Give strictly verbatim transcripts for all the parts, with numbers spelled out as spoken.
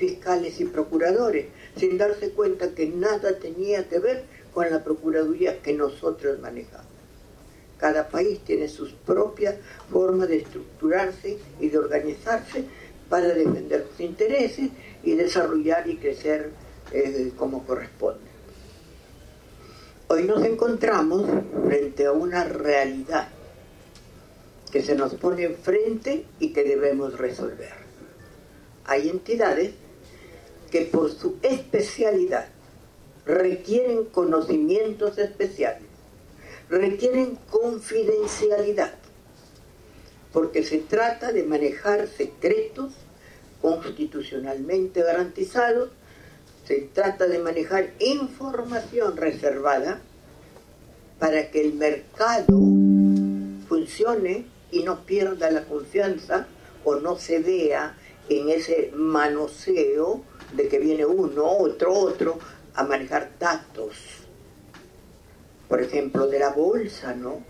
fiscales y procuradores, sin darse cuenta que nada tenía que ver con la procuraduría que nosotros manejamos. Cada país tiene sus propias formas de estructurarse y de organizarse para defender sus intereses y desarrollar y crecer eh, como corresponde. Hoy nos encontramos frente a una realidad que se nos pone enfrente y que debemos resolver. Hay entidades que por su especialidad requieren conocimientos especiales, requieren confidencialidad, porque se trata de manejar secretos constitucionalmente garantizados, se trata de manejar información reservada para que el mercado funcione y no pierda la confianza o no se vea en ese manoseo de que viene uno, otro, otro a manejar datos, por ejemplo, de la bolsa, ¿no?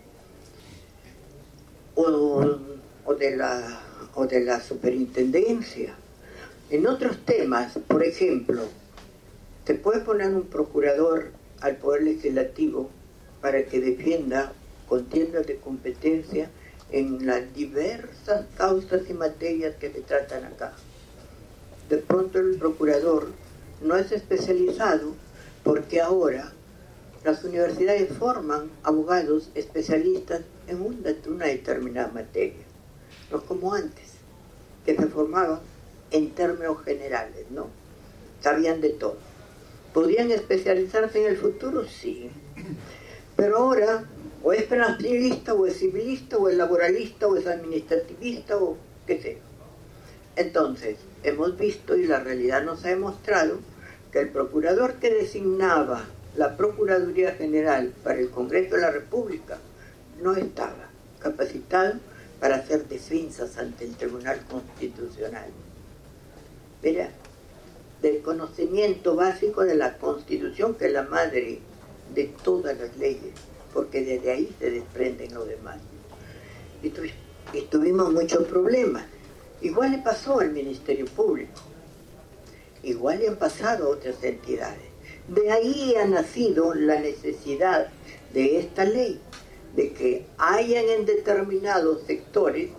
O, o, de la, o de la superintendencia. En otros temas, por ejemplo, se puede poner un procurador al Poder Legislativo para que defienda contiendas de competencia en las diversas causas y materias que se tratan acá. De pronto el procurador no es especializado porque ahora las universidades forman abogados especialistas en una determinada materia, no como antes, que se formaban en términos generales, ¿no? Sabían de todo. ¿Podrían especializarse en el futuro? Sí. Pero ahora o es penalista, o es civilista, o es laboralista, o es administrativista, o qué sé. Entonces, hemos visto y la realidad nos ha demostrado que el procurador que designaba la Procuraduría General para el Congreso de la República no estaba capacitado para hacer defensas ante el Tribunal Constitucional. Verá, del conocimiento básico de la Constitución, que es la madre de todas las leyes, porque desde ahí se desprenden los demás. Y, tu, y tuvimos muchos problemas. Igual le pasó al Ministerio Público, igual le han pasado a otras entidades. De ahí ha nacido la necesidad de esta ley, de que hayan en determinados sectores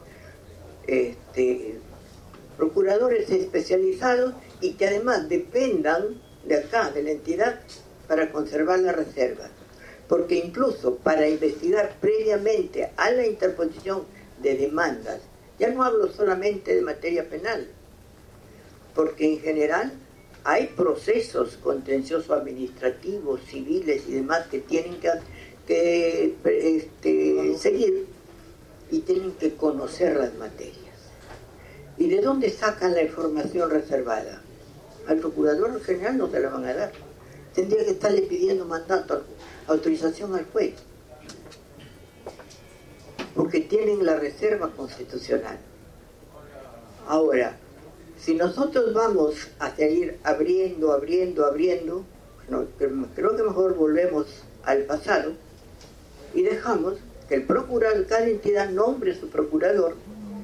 este, procuradores especializados y que además dependan de acá, de la entidad, para conservar las reservas. Porque incluso para investigar previamente a la interposición de demandas, ya no hablo solamente de materia penal, porque en general hay procesos contenciosos administrativos, civiles y demás que tienen que, que este, seguir y tienen que conocer las materias. ¿Y de dónde sacan la información reservada? Al procurador general no se la van a dar. Tendría que estarle pidiendo mandato, autorización al juez, porque tienen la reserva constitucional. Ahora, si nosotros vamos a seguir abriendo, abriendo, abriendo, no, creo que mejor volvemos al pasado y dejamos que el procurador, cada entidad nombre su procurador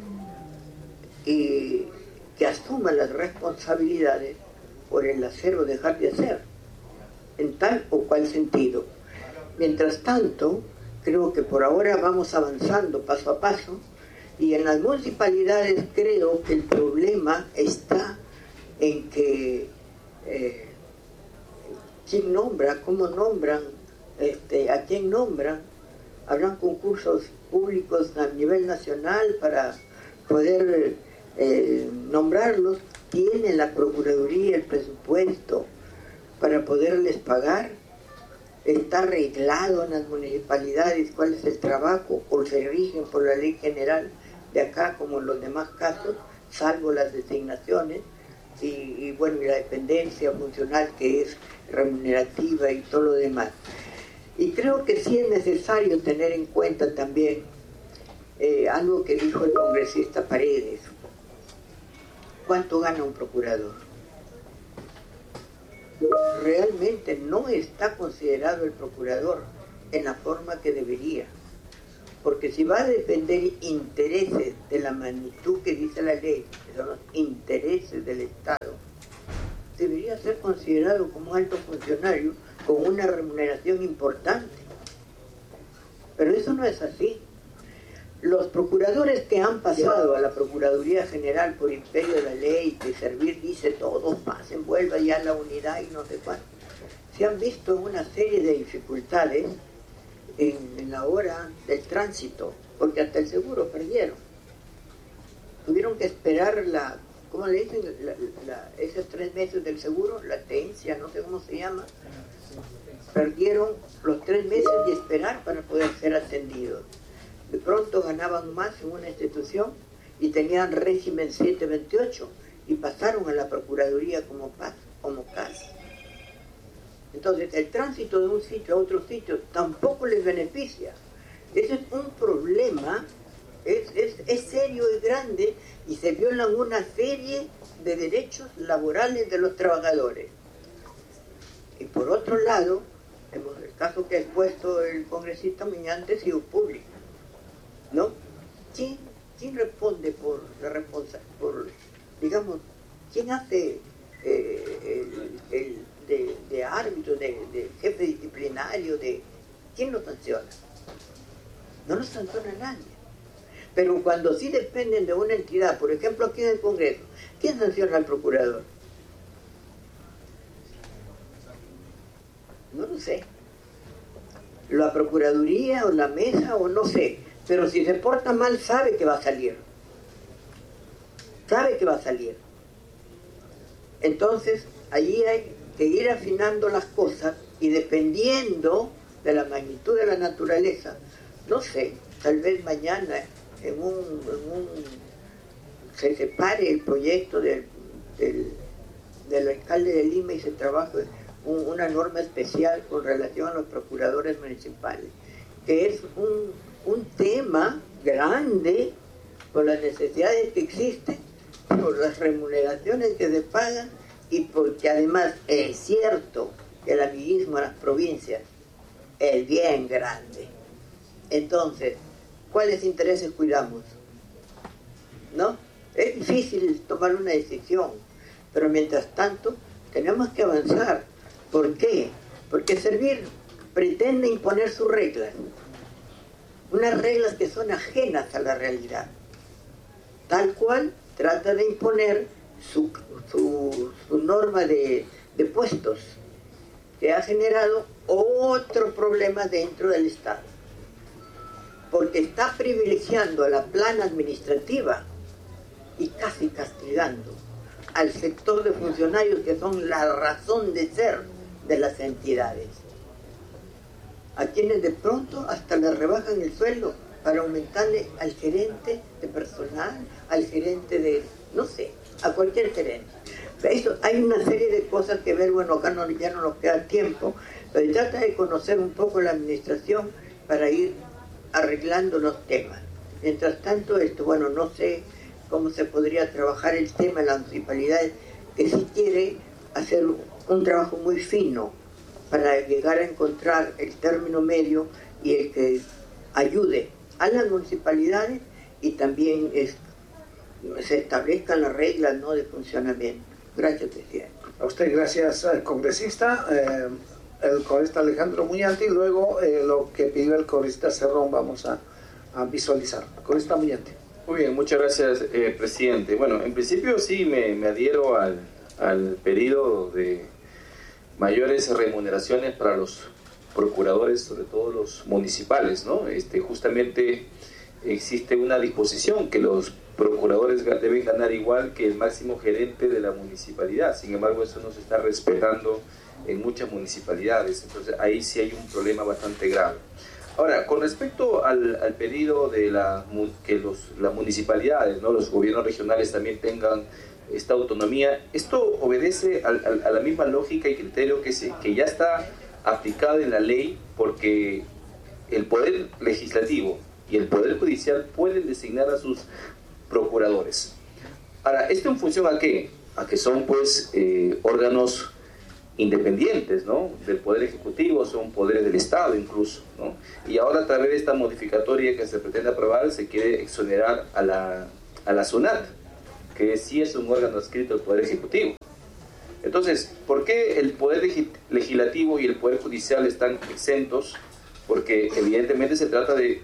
y que asuma las responsabilidades por el hacer o dejar de hacer, en tal o cual sentido. Mientras tanto, creo que por ahora vamos avanzando paso a paso, y en las municipalidades creo que el problema está en que eh, quién nombra, cómo nombran, este, a quién nombran. Habrán concursos públicos a nivel nacional para poder eh, nombrarlos. ¿Tiene la Procuraduría el presupuesto para poderles pagar? ¿Está arreglado en las municipalidades cuál es el trabajo? ¿O se rigen por la ley general de acá como en los demás casos, salvo las designaciones y, y bueno, y la dependencia funcional que es remunerativa y todo lo demás? Y creo que sí es necesario tener en cuenta también eh, algo que dijo el congresista Paredes. ¿Cuánto gana un procurador? Realmente no está considerado el procurador en la forma que debería, porque si va a defender intereses de la magnitud que dice la ley, que son los intereses del Estado, debería ser considerado como alto funcionario con una remuneración importante. Pero eso no es así. Los procuradores que han pasado a la Procuraduría General por imperio de la ley, que servir dice todos pasen, vuelva ya a la unidad y no sé cuánto, se han visto en una serie de dificultades en, en la hora del tránsito, porque hasta el seguro perdieron. Tuvieron que esperar la, ¿cómo le dicen? La, la, esos tres meses del seguro, latencia, no sé cómo se llama. Perdieron los tres meses de esperar para poder ser atendidos. De pronto ganaban más en una institución y tenían régimen setecientos veintiocho y pasaron a la Procuraduría como P A S, como C A S. Entonces el tránsito de un sitio a otro sitio tampoco les beneficia. Ese es un problema, es, es, es serio, es grande, y se violan una serie de derechos laborales de los trabajadores. Y por otro lado, el caso que ha expuesto el congresista Muñante ha sido público, ¿no? ¿Quién, quién responde por la responsabilidad, por, digamos, quién hace eh, el, el de, de árbitro, de, de jefe disciplinario, de quién lo sanciona? No lo sanciona nadie. Pero cuando sí dependen de una entidad, por ejemplo aquí en el Congreso, ¿quién sanciona al procurador? No lo sé. La Procuraduría o la mesa o no sé. Pero si se porta mal, sabe que va a salir. Sabe que va a salir. Entonces, allí hay que ir afinando las cosas y dependiendo de la magnitud de la naturaleza, no sé, tal vez mañana en un, en un se separe el proyecto del, del, del alcalde de Lima y se trabaje un, una norma especial con relación a los procuradores municipales, que es un, un tema grande por las necesidades que existen, por las remuneraciones que se pagan y porque además es cierto que el amiguismo a las provincias es bien grande. Entonces, ¿cuáles intereses cuidamos? ¿No? Es difícil tomar una decisión, pero mientras tanto tenemos que avanzar. ¿Por qué? Porque Servir pretende imponer sus reglas, unas reglas que son ajenas a la realidad. Tal cual trata de imponer su, su, su norma de, de puestos, que ha generado otro problema dentro del Estado, porque está privilegiando a la plana administrativa y casi castigando al sector de funcionarios que son la razón de ser de las entidades, a quienes de pronto hasta le rebajan el sueldo para aumentarle al gerente de personal, al gerente de, no sé, a cualquier gerente. Eso, hay una serie de cosas que ver, bueno, acá no, ya no nos queda tiempo, pero se trata de conocer un poco la administración para ir arreglando los temas. Mientras tanto, esto, bueno, no sé cómo se podría trabajar el tema de la municipalidad, que sí quiere hacer un trabajo muy fino para llegar a encontrar el término medio y el que ayude a las municipalidades y también es, se establezcan las reglas, ¿no?, de funcionamiento. Gracias, presidente. A usted, gracias, al congresista. Eh, el congresista Alejandro Muñante y luego eh, lo que pidió el congresista Cerrón vamos a, a visualizar. Congresista Muñante. Muy bien, muchas gracias, eh, presidente. Bueno, en principio sí me, me adhiero al, al pedido de mayores remuneraciones para los procuradores, sobre todo los municipales, ¿no? Este, justamente existe una disposición que los procuradores deben ganar igual que el máximo gerente de la municipalidad. Sin embargo, eso no se está respetando en muchas municipalidades. Entonces, ahí sí hay un problema bastante grave. Ahora, con respecto al, al pedido de la, que los, las municipalidades, ¿no?, los gobiernos regionales también tengan esta autonomía, esto obedece a, a, a la misma lógica y criterio que, se, que ya está aplicado en la ley, porque el Poder Legislativo y el Poder Judicial pueden designar a sus procuradores. Ahora, ¿esto en función a qué? A que son, pues, eh, órganos independientes, ¿no?, del Poder Ejecutivo, son poderes del Estado incluso, ¿no? Y ahora, a través de esta modificatoria que se pretende aprobar, se quiere exonerar a la, a la SUNAT, que sí es un órgano adscrito al Poder Ejecutivo. Entonces, ¿por qué el Poder Legislativo y el Poder Judicial están exentos? Porque evidentemente se trata de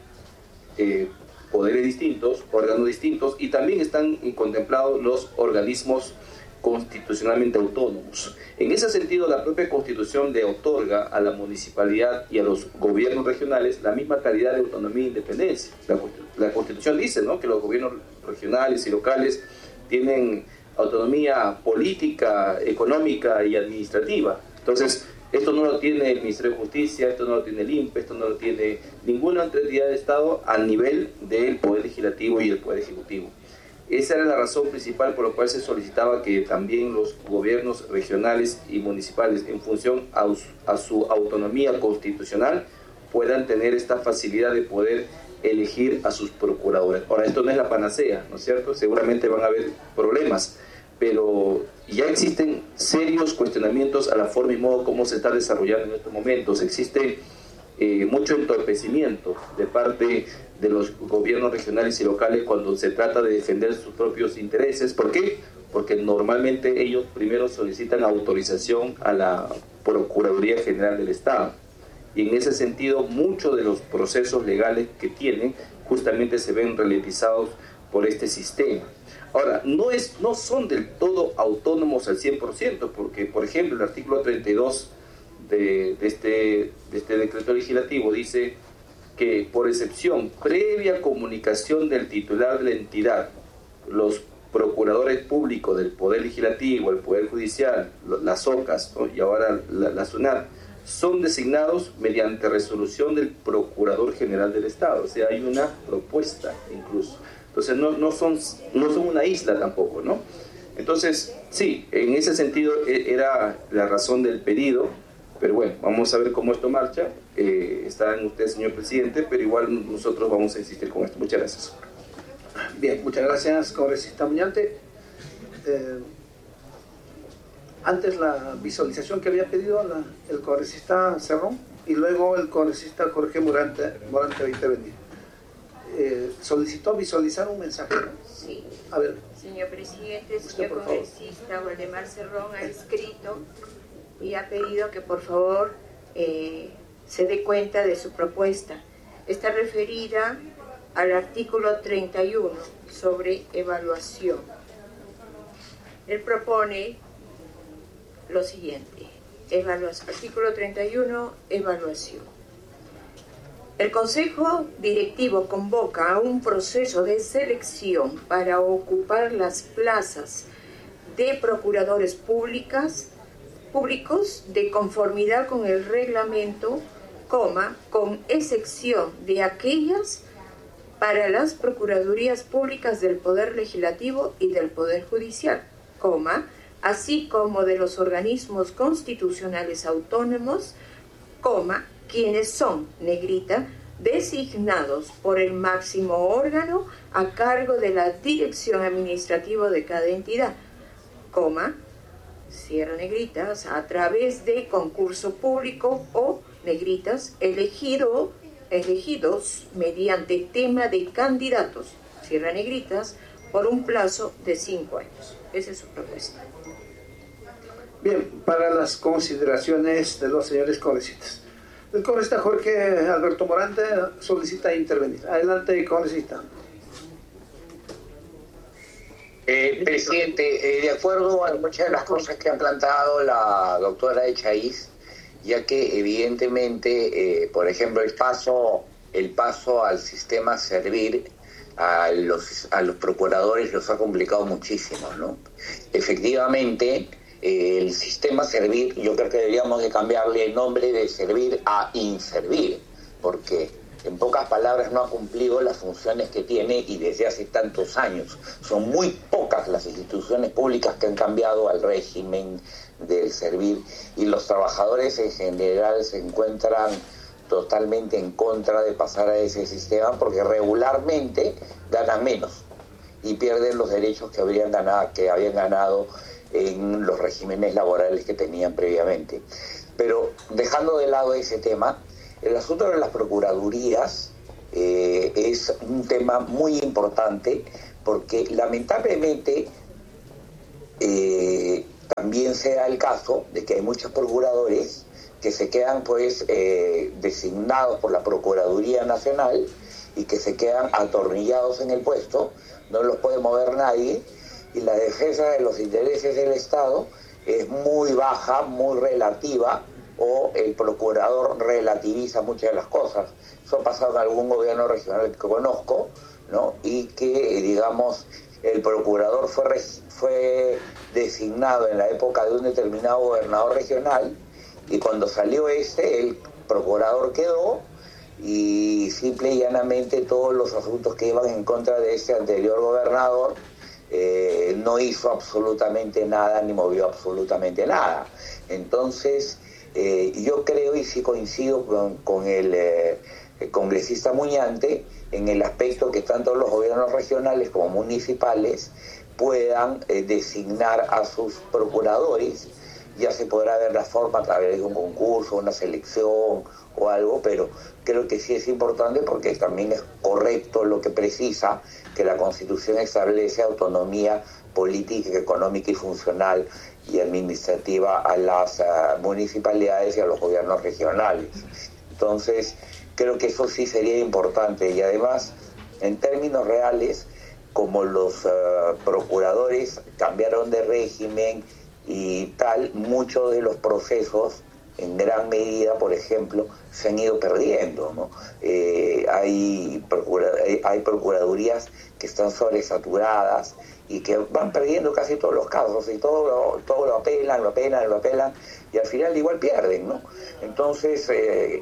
eh, poderes distintos, órganos distintos, y también están contemplados los organismos constitucionalmente autónomos. En ese sentido, la propia Constitución le otorga a la municipalidad y a los gobiernos regionales la misma calidad de autonomía e independencia. La, la Constitución dice, ¿no?, que los gobiernos regionales y locales tienen autonomía política, económica y administrativa. Entonces, esto no lo tiene el Ministerio de Justicia, esto no lo tiene el I N P E, esto no lo tiene ninguna otra entidad de Estado a nivel del Poder Legislativo y el Poder Ejecutivo. Esa era la razón principal por la cual se solicitaba que también los gobiernos regionales y municipales, en función a, a su autonomía constitucional, puedan tener esta facilidad de poder elegir a sus procuradores. Ahora, esto no es la panacea, ¿no es cierto? Seguramente van a haber problemas, pero ya existen serios cuestionamientos a la forma y modo como se está desarrollando en estos momentos. Existe eh, mucho entorpecimiento de parte de los gobiernos regionales y locales cuando se trata de defender sus propios intereses. ¿Por qué? Porque normalmente ellos primero solicitan autorización a la Procuraduría General del Estado. Y en ese sentido, muchos de los procesos legales que tienen justamente se ven ralentizados por este sistema. Ahora, no, es, no son del todo autónomos al cien por ciento, porque, por ejemplo, el artículo treinta y dos de, de, este, de este decreto legislativo dice que, por excepción, previa comunicación del titular de la entidad, los procuradores públicos del Poder Legislativo, el Poder Judicial, las OCAS, ¿no?, y ahora la, la SUNAT, son designados mediante resolución del Procurador General del Estado. O sea, hay una propuesta incluso. Entonces no, no, son, no son una isla tampoco, ¿no? Entonces, sí, en ese sentido era la razón del pedido, pero bueno, vamos a ver cómo esto marcha. Eh, está en usted, señor presidente, pero igual nosotros vamos a insistir con esto. Muchas gracias. Bien, muchas gracias, congresista Muñante. Eh, antes la visualización que había pedido la, el congresista Cerrón y luego el congresista Jorge Morante, Morante va a intervenir. Eh, solicitó visualizar un mensaje. Sí. A ver. Señor presidente, señor congresista Waldemar Cerrón ha escrito y ha pedido que por favor eh, se dé cuenta de su propuesta. Está referida al artículo treinta y uno sobre evaluación. Él propone lo siguiente: evaluación. Artículo treinta y uno, evaluación. El Consejo Directivo convoca a un proceso de selección para ocupar las plazas de procuradores públicas, públicos de conformidad con el reglamento, coma, con excepción de aquellas para las Procuradurías Públicas del Poder Legislativo y del Poder Judicial, coma, así como de los organismos constitucionales autónomos, coma, quienes son, negrita, designados por el máximo órgano a cargo de la dirección administrativa de cada entidad, coma, cierra negritas, a través de concurso público o negritas, elegido, elegidos mediante tema de candidatos, cierra negritas, por un plazo de cinco años. Esa es su propuesta. Bien, para las consideraciones de los señores congresistas. El congresista Jorge Alberto Morante solicita intervenir. Adelante, congresista. Eh, presidente, eh, de acuerdo a muchas de las cosas que ha planteado la doctora Echaíz, ya que evidentemente, eh, por ejemplo, el paso, el paso al sistema servir a los, a los procuradores los ha complicado muchísimo, ¿no? Efectivamente, eh, el sistema servir, yo creo que deberíamos de cambiarle el nombre de servir a inservir, porque en pocas palabras no ha cumplido las funciones que tiene y desde hace tantos años. Son muy pocas las instituciones públicas que han cambiado al régimen del servir y los trabajadores en general se encuentran totalmente en contra de pasar a ese sistema porque regularmente ganan menos y pierden los derechos que habrían ganado, que habían ganado en los regímenes laborales que tenían previamente. Pero dejando de lado ese tema, el asunto de las procuradurías eh, es un tema muy importante porque lamentablemente eh, también también se da el caso de que hay muchos procuradores que se quedan pues eh, designados por la Procuraduría Nacional y que se quedan atornillados en el puesto, no los puede mover nadie, y la defensa de los intereses del Estado es muy baja, muy relativa, o el procurador relativiza muchas de las cosas. Eso ha pasado en algún gobierno regional que conozco, ¿no? Y que, digamos, el procurador fue, fue designado en la época de un determinado gobernador regional, y cuando salió este, el procurador quedó, y simple y llanamente todos los asuntos que iban en contra de este anterior gobernador eh, no hizo absolutamente nada ni movió absolutamente nada. Entonces eh, yo creo, y sí coincido con, con el, eh, el congresista Muñante, en el aspecto que tanto los gobiernos regionales como municipales puedan eh, designar a sus procuradores. Ya se podrá ver la forma a través de un concurso, una selección o algo, pero creo que sí es importante porque también es correcto lo que precisa, que la Constitución establece autonomía política, económica y funcional y administrativa a las uh, municipalidades y a los gobiernos regionales. Entonces, creo que eso sí sería importante, y además, en términos reales, como los uh, procuradores cambiaron de régimen y tal, muchos de los procesos en gran medida, por ejemplo, se han ido perdiendo, ¿no? Eh, hay, procura, hay procuradurías que están sobresaturadas y que van perdiendo casi todos los casos, y todo lo, todo lo apelan, lo apelan, lo apelan, y al final igual pierden, ¿no? Entonces, eh,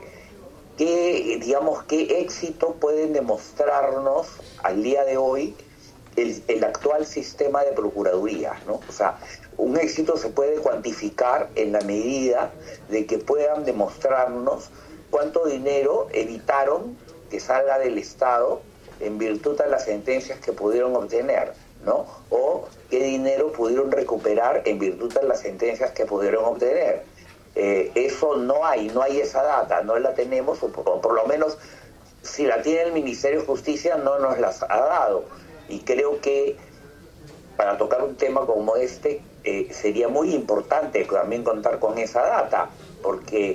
¿qué, digamos, qué éxito pueden demostrarnos al día de hoy el, el actual sistema de procuradurías, ¿no? O sea, un éxito se puede cuantificar en la medida de que puedan demostrarnos cuánto dinero evitaron que salga del Estado en virtud de las sentencias que pudieron obtener, ¿no? O qué dinero pudieron recuperar en virtud de las sentencias que pudieron obtener. Eh, eso no hay, no hay esa data, no la tenemos, o por, o por lo menos si la tiene el Ministerio de Justicia no nos las ha dado. Y creo que para tocar un tema como este, eh, sería muy importante también contar con esa data, porque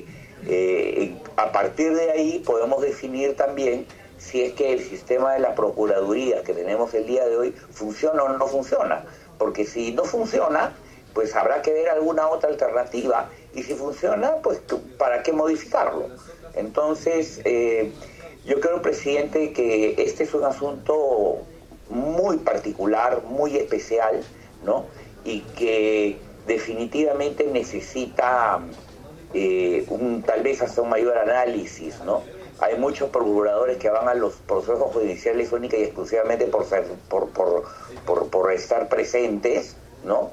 eh, a partir de ahí podemos definir también si es que el sistema de la Procuraduría que tenemos el día de hoy funciona o no funciona, porque si no funciona, pues habrá que ver alguna otra alternativa, y si funciona, pues ¿para qué modificarlo? Entonces, eh, yo creo, presidente, que este es un asunto muy particular, muy especial, ¿no? Y que definitivamente necesita eh, un, tal vez hasta un mayor análisis, ¿no? Hay muchos procuradores que van a los procesos judiciales única y exclusivamente por, ser, por, por, por, por estar presentes, ¿no?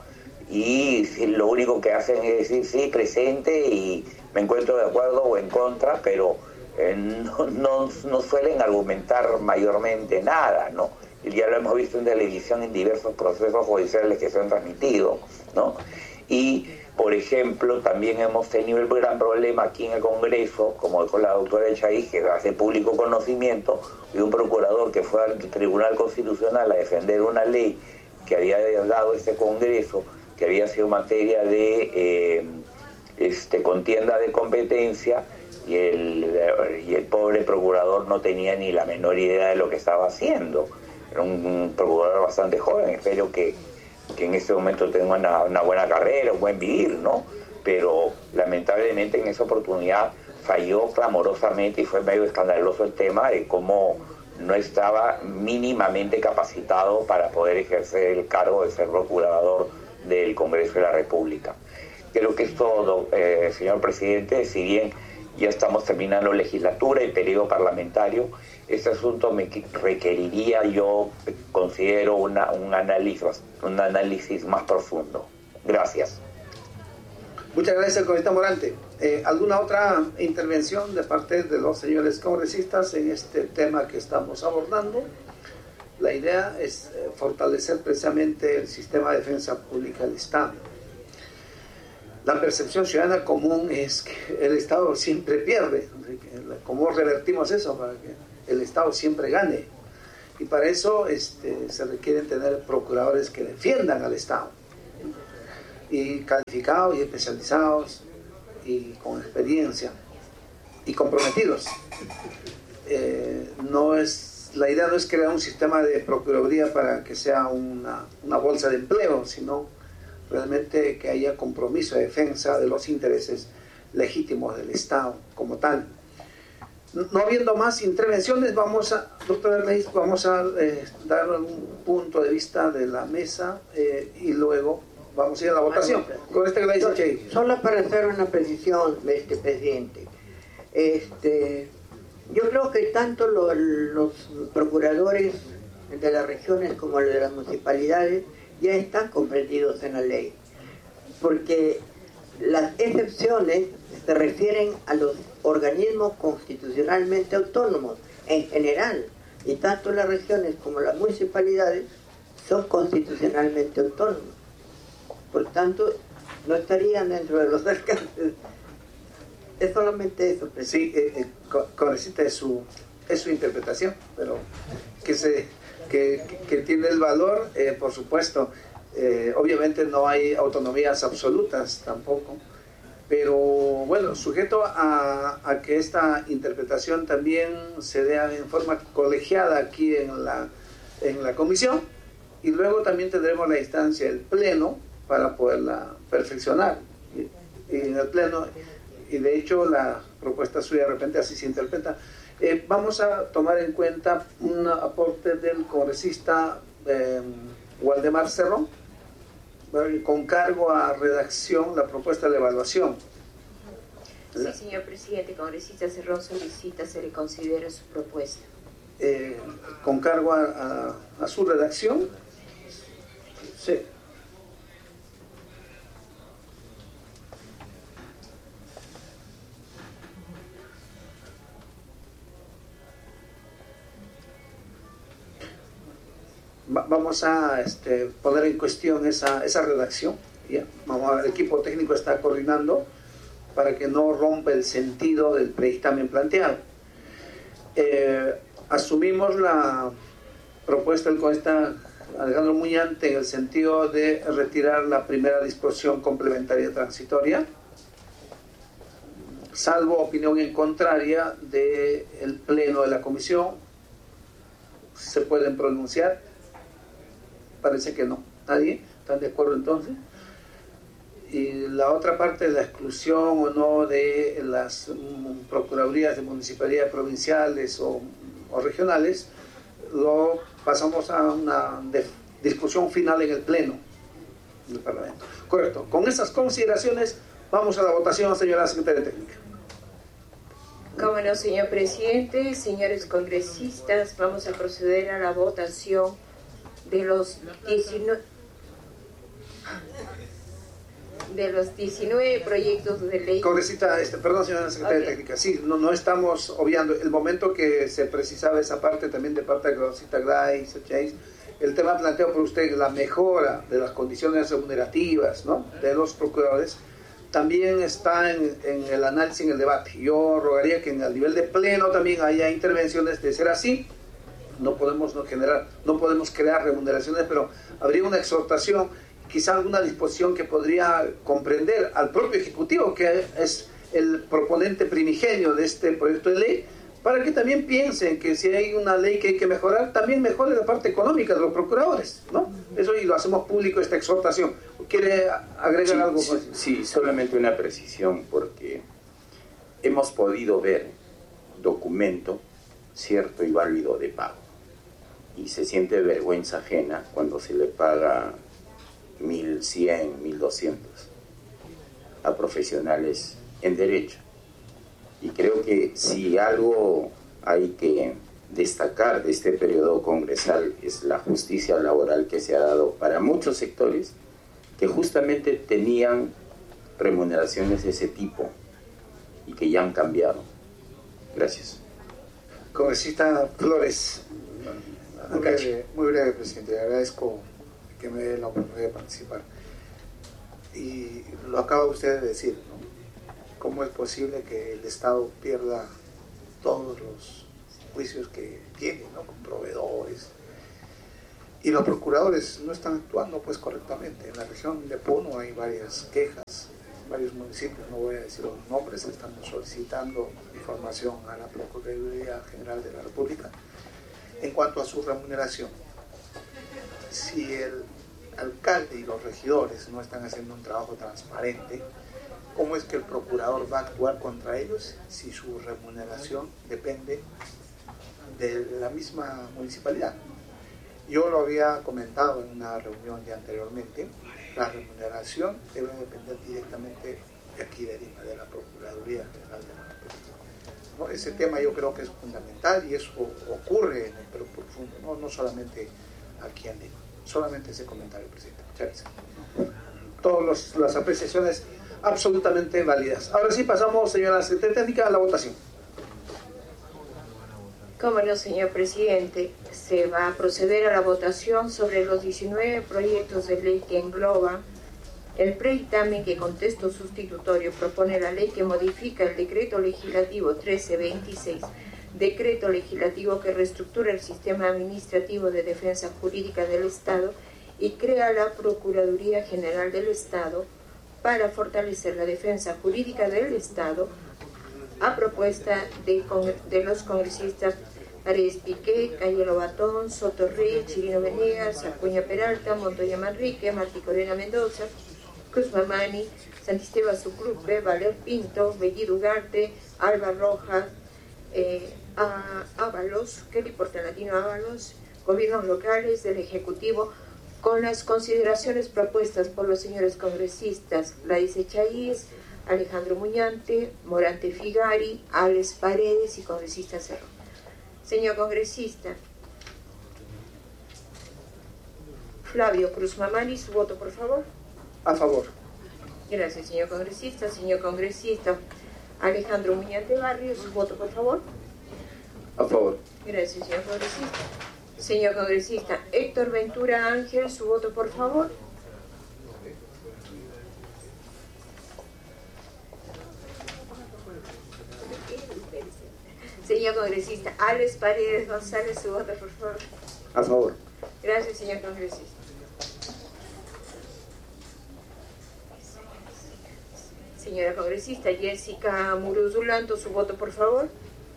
Y lo único que hacen es decir, sí, presente, y me encuentro de acuerdo o en contra, pero eh, no, no, no suelen argumentar mayormente nada, ¿no? Y ya lo hemos visto en televisión en diversos procesos judiciales que se han transmitido, ¿no? Y, por ejemplo, también hemos tenido el gran problema aquí en el Congreso, como dijo la doctora Echaíz, que hace público conocimiento, de un procurador que fue al Tribunal Constitucional a defender una ley que había dado este Congreso, que había sido materia de eh, este, contienda de competencia, y el, y el pobre procurador no tenía ni la menor idea de lo que estaba haciendo. Era un, un procurador bastante joven, espero que, que en este momento tenga una, una buena carrera, un buen vivir, ¿no? Pero lamentablemente en esa oportunidad falló clamorosamente, y fue medio escandaloso el tema de cómo no estaba mínimamente capacitado para poder ejercer el cargo de ser procurador del Congreso de la República. Creo que es todo, eh, señor presidente. Si bien ya estamos terminando legislatura y periodo parlamentario, este asunto me requeriría, yo considero, una, un, análisis, un análisis más profundo. Gracias. Muchas gracias, congresista Morante. Eh, ¿Alguna otra intervención de parte de los señores congresistas en este tema que estamos abordando? La idea es eh, fortalecer precisamente el sistema de defensa pública del Estado. La percepción ciudadana común es que el Estado siempre pierde. ¿Cómo revertimos eso para que el Estado siempre gane? Y para eso este, se requieren tener procuradores que defiendan al Estado. y calificados y especializados y con experiencia y comprometidos. Eh, no es, la idea no es crear un sistema de procuraduría para que sea una, una bolsa de empleo, sino realmente que haya compromiso de defensa de los intereses legítimos del Estado como tal. No habiendo más intervenciones, vamos a, doctor Hermes, vamos a eh, dar un punto de vista de la mesa eh, y luego vamos a ir a la votación. Con este que le dice Che. Solo para hacer una precisión, este presidente. Este, yo creo que tanto lo, los procuradores de las regiones como los de las municipalidades ya están comprendidos en la ley, porque las excepciones se refieren a los organismos constitucionalmente autónomos en general, y tanto las regiones como las municipalidades son constitucionalmente autónomos. Por tanto, no estarían dentro de los alcances. Es solamente eso, Sí, presidente. eh, eh, congresista, es su, es su interpretación, pero que, se, que, que tiene el valor, eh, por supuesto. Eh, obviamente no hay autonomías absolutas tampoco, pero bueno, sujeto a, a que esta interpretación también se dé en forma colegiada aquí en la, en la comisión, y luego también tendremos la instancia del pleno para poderla perfeccionar. Y, y en el pleno, y de hecho la propuesta suya de repente así se interpreta. Eh, vamos a tomar en cuenta un aporte del congresista eh, Waldemar Cerrón, con cargo a redacción la propuesta de evaluación. Sí, señor presidente, congresista Cerrón solicita se le considere su propuesta. Eh, con cargo a, a, a su redacción. Sí. Vamos a este, poner en cuestión esa, esa redacción. ¿Ya? Vamos a, el equipo técnico está coordinando para que no rompa el sentido del predictamen planteado. Eh, asumimos la propuesta del congresista Alejandro Muñante en el sentido de retirar la primera disposición complementaria transitoria, salvo opinión en contraria del pleno de la comisión. ¿Se pueden pronunciar? Parece que no. ¿Nadie? ¿Están de acuerdo entonces? Y la otra parte, la exclusión o no de las um, procuradurías de municipalidades provinciales o, o regionales, lo pasamos a una de, discusión final en el pleno del Parlamento. Correcto. Con esas consideraciones vamos a la votación, señora secretaria técnica. Cómo no, señor presidente, señores congresistas, vamos a proceder a la votación de los diecinueve, de los diecinueve proyectos de ley. Congresista, este, perdón, señora secretaria okay. técnica, sí, no, no estamos obviando el momento que se precisaba esa parte también de parte de la congresista Grace, el tema planteado por usted, la mejora de las condiciones remunerativas, ¿no?, de los procuradores, también está en, en el análisis, en el debate. Yo rogaría que en el nivel de pleno también haya intervenciones. De ser así, no podemos no generar, no podemos crear remuneraciones, pero habría una exhortación, quizá alguna disposición que podría comprender al propio Ejecutivo, que es el proponente primigenio de este proyecto de ley, para que también piensen que si hay una ley que hay que mejorar, también mejore la parte económica de los procuradores, ¿no? Eso, y lo hacemos público, esta exhortación. ¿Quiere agregar sí, algo? Sí, sí, solamente una precisión, porque hemos podido ver documento cierto y válido de pago, y se siente vergüenza ajena cuando se le paga mil cien, mil doscientos a profesionales en derecho. Y creo que si algo hay que destacar de este periodo congresal es la justicia laboral que se ha dado para muchos sectores que justamente tenían remuneraciones de ese tipo y que ya han cambiado. Gracias. Congresista Flores. Muy breve, muy breve, presidente. Le agradezco que me dé la oportunidad de participar. Y lo acaba usted de decir, ¿no? ¿Cómo es posible que el Estado pierda todos los juicios que tiene, ¿no?, con proveedores? y los procuradores no están actuando pues correctamente. En la región de Puno hay varias quejas, varios municipios, no voy a decir los nombres, estamos solicitando información a la Procuraduría General de la República en cuanto a su remuneración. Si el alcalde y los regidores no están haciendo un trabajo transparente, ¿cómo es que el procurador va a actuar contra ellos si su remuneración depende de la misma municipalidad? Yo lo había comentado en una reunión ya anteriormente, la remuneración debe depender directamente de aquí de Lima, de la Procuraduría General de la República, ¿no? Ese tema yo creo que es fundamental y eso ocurre en el Perú profundo, no, no solamente aquí en Lima. Solamente ese comentario, presidente. Muchas gracias. Todas las apreciaciones absolutamente válidas. Ahora sí pasamos, señora secretaria técnica, a la votación. Como no, señor presidente, se va a proceder a la votación sobre los diecinueve proyectos de ley que engloban el predictamen que con texto sustitutorio propone la ley que modifica el decreto legislativo trece veintiséis, decreto legislativo que reestructura el sistema administrativo de defensa jurídica del Estado y crea la Procuraduría General del Estado para fortalecer la defensa jurídica del Estado, a propuesta de, de los congresistas Paredes Piqué, Cayelo Batón, Soto Rey, Chirino Venegas, Acuña Peralta, Montoya Manrique, Martí Corena Mendoza, Cruz Mamani, Santisteban Sucrupe, Valer Pinto, Bellido Ugarte, Alba Rojas, eh, a Ábalos, Kelly Portalatino Ábalos, gobiernos locales del Ejecutivo, con las consideraciones propuestas por los señores congresistas Gladys Echaíz, Alejandro Muñante, Morante Figari, Alex Paredes y congresista Cerro. Señor congresista Flavio Cruz Mamani, su voto, por favor. A favor. Gracias, señor congresista. Señor congresista Alejandro Muñante Barrio, su voto, por favor. A favor. Gracias, señor congresista. Señor congresista Héctor Ventura Ángel, su voto, por favor. Señor congresista Alex Paredes González, su voto, por favor. A favor. Gracias, señor congresista. Señora congresista Jessica Muruzulanto, su voto, por favor.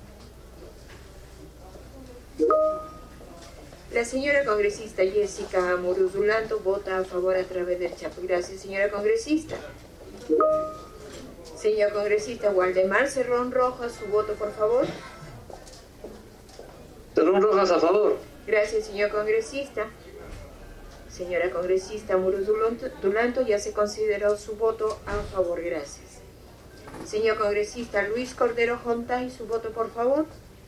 La señora congresista Jessica Muruzulanto vota a favor a través del chat. Gracias, señora congresista. Señor congresista Waldemar Cerrón Rojas, su voto, por favor. Cerrón Rojas, a favor. Gracias, señor congresista. Señora congresista Muruzulanto, ya se consideró su voto a favor. Gracias. Señor congresista Luis Cordero Jontay, su voto, por favor.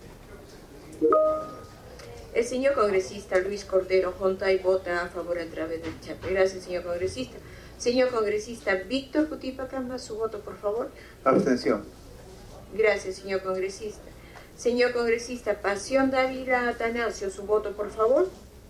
El señor congresista Luis Cordero Jontay vota a favor a través del chat. Gracias, señor congresista. Señor congresista Víctor Cutipacamba, su voto, por favor. Abstención. Gracias, señor congresista. Señor congresista Pasión Dávila Atanasio, su voto, por favor.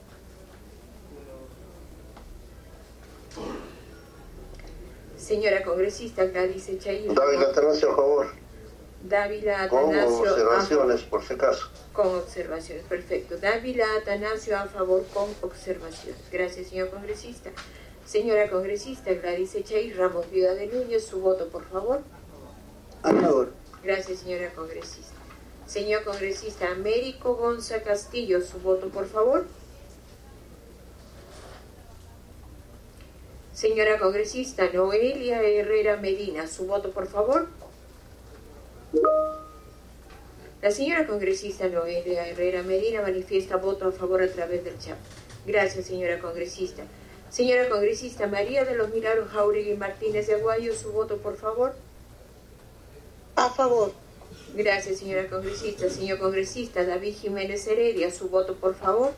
Señora congresista Gladys Echaíz. Dávila Atanasio, a favor. Dávila Atanasio. Con observaciones, por si acaso. Con observaciones, perfecto. Dávila Atanasio a favor con observaciones. Gracias, señor congresista. Señora congresista Gladys Echaíz Ramos Viuda de Núñez, su voto, por favor. A favor. Gracias, señora congresista. Señor congresista Américo Gonza Castillo, su voto, por favor. Señora congresista Noelia Herrera Medina, su voto, por favor. La señora congresista Noelia Herrera Medina manifiesta voto a favor a través del chat. Gracias, señora congresista. Señora congresista María de los Milagros Jauregui Martínez de Aguayo, su voto, por favor. A favor. Gracias, señora congresista. Señor congresista David Jiménez Heredia, su voto, por favor.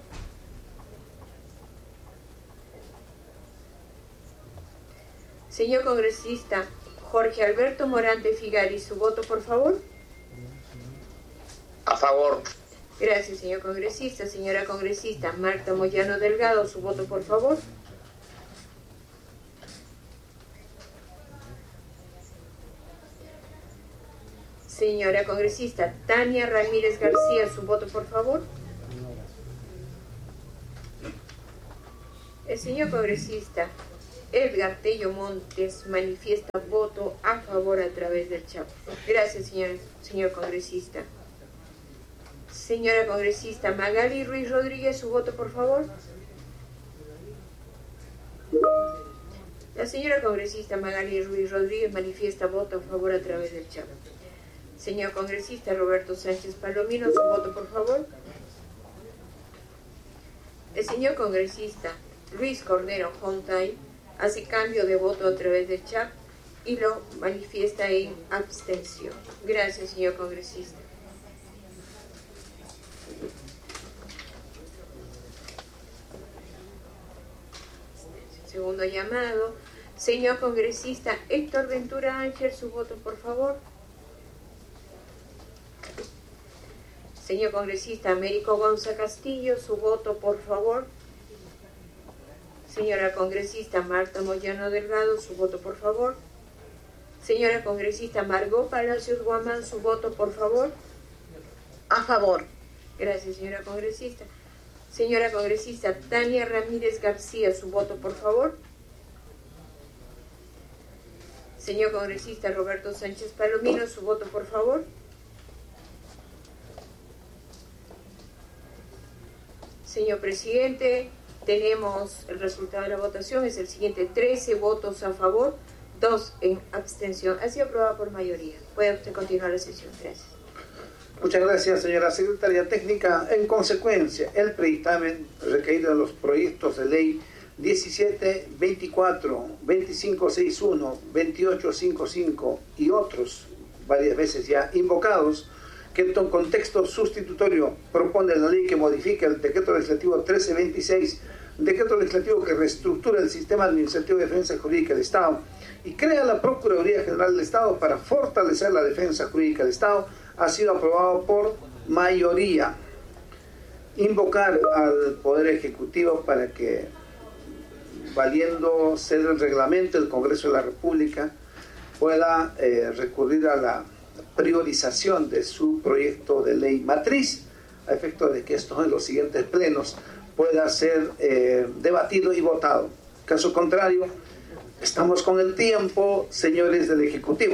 Señor congresista Jorge Alberto Morante Figari, su voto, por favor. A favor. Gracias, señor congresista. Señora congresista Marta Moyano Delgado, su voto, por favor. Señora congresista Tania Ramírez García, su voto, por favor. El señor congresista Edgar Tello Montes manifiesta voto a favor a través del chat. Gracias, señor, señor congresista. Señora congresista Magali Ruiz Rodríguez, su voto, por favor. La señora congresista Magali Ruiz Rodríguez manifiesta voto a favor a través del chat. Señor congresista Roberto Sánchez Palomino, su voto, por favor. El señor congresista Luis Cordero Hontay hace cambio de voto a través del chat y lo manifiesta en abstención. Gracias, señor congresista. Segundo llamado, señor congresista Héctor Ventura Ángel, su voto, por favor. Señor congresista Américo Gonza Castillo, su voto, por favor. Señora congresista Marta Moyano Delgado, su voto, por favor. Señora congresista Margot Palacios Guamán, su voto, por favor. A favor. Gracias, señora congresista. Señora congresista Tania Ramírez García, su voto, por favor. Señor congresista Roberto Sánchez Palomino, su voto, por favor. Señor presidente, tenemos el resultado de la votación, es el siguiente: trece votos a favor, dos en abstención. Ha sido aprobada por mayoría. Puede usted continuar la sesión. Gracias. Muchas gracias, señora secretaria técnica. En consecuencia, el predictamen requerido en los proyectos de ley diecisiete, veinticuatro, veinticinco sesenta y uno, veintiocho cincuenta y cinco y otros, varias veces ya invocados, que en contexto sustitutorio propone la ley que modifica el decreto legislativo trece veintiséis, decreto legislativo que reestructura el sistema administrativo de defensa jurídica del Estado y crea la Procuraduría General del Estado para fortalecer la defensa jurídica del Estado, ha sido aprobado por mayoría. Invocar al Poder Ejecutivo para que, valiéndose del reglamento del Congreso de la República, pueda eh, recurrir a la priorización de su proyecto de ley matriz, a efecto de que esto en los siguientes plenos pueda ser eh, debatido y votado. Caso contrario, estamos con el tiempo, señores del Ejecutivo.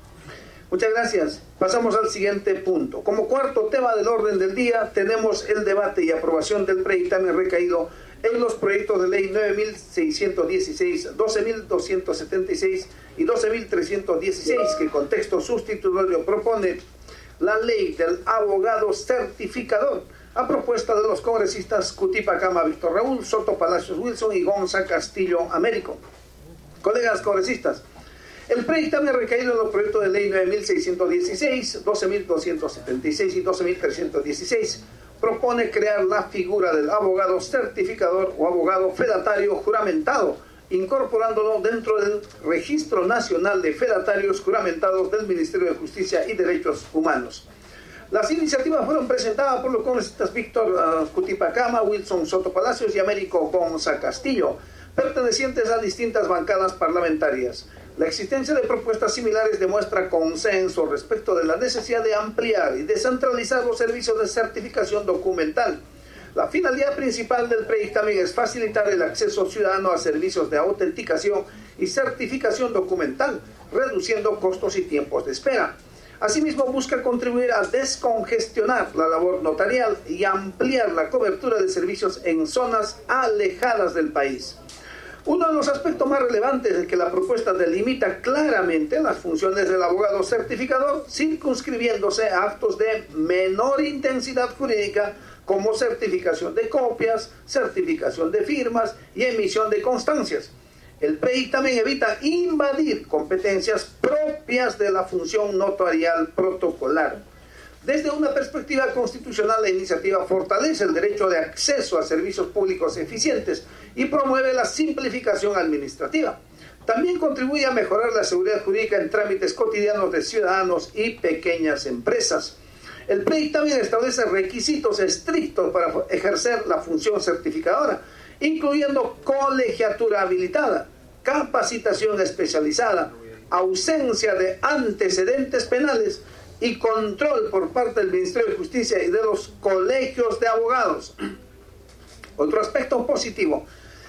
Muchas gracias. Pasamos al siguiente punto. Como cuarto tema del orden del día, tenemos el debate y aprobación del predictamen recaído en los proyectos de ley nueve mil seiscientos dieciséis, doce mil doscientos setenta y seis y doce mil trescientos dieciséis, que en contexto sustitutorio propone la ley del abogado certificador, a propuesta de los congresistas Cutipa Cama Víctor Raúl, Soto Palacios Wilson y Gonza Castillo Américo. Colegas congresistas, el predictamen recaído en los proyectos de ley nueve mil seiscientos dieciséis, doce mil doscientos setenta y seis y doce mil trescientos dieciséis propone crear la figura del abogado certificador o abogado fedatario juramentado, incorporándolo dentro del Registro Nacional de Fedatarios Juramentados del Ministerio de Justicia y Derechos Humanos. Las iniciativas fueron presentadas por los congresistas Víctor uh, Cutipa Cama, Wilson Soto Palacios y Américo Gonza Castillo, pertenecientes a distintas bancadas parlamentarias. La existencia de propuestas similares demuestra consenso respecto de la necesidad de ampliar y descentralizar los servicios de certificación documental. La finalidad principal del predictamen es facilitar el acceso ciudadano a servicios de autenticación y certificación documental, reduciendo costos y tiempos de espera. Asimismo, busca contribuir a descongestionar la labor notarial y ampliar la cobertura de servicios en zonas alejadas del país. Uno de los aspectos más relevantes es que la propuesta delimita claramente las funciones del abogado certificador, circunscribiéndose a actos de menor intensidad jurídica como certificación de copias, certificación de firmas y emisión de constancias. El predictamen evita invadir competencias propias de la función notarial protocolar. Desde una perspectiva constitucional, la iniciativa fortalece el derecho de acceso a servicios públicos eficientes y promueve la simplificación administrativa. También contribuye a mejorar la seguridad jurídica en trámites cotidianos de ciudadanos y pequeñas empresas. El predictamen establece requisitos estrictos para ejercer la función certificadora, incluyendo colegiatura habilitada, capacitación especializada, ausencia de antecedentes penales y control por parte del Ministerio de Justicia y de los colegios de abogados. Otro aspecto positivo